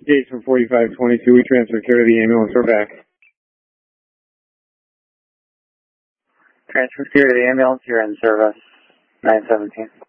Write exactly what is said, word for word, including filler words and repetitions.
Jason forty-five twenty-two, we transfer care to the ambulance. We're back. Transfer care to the ambulance, you're in service, nine seventeen.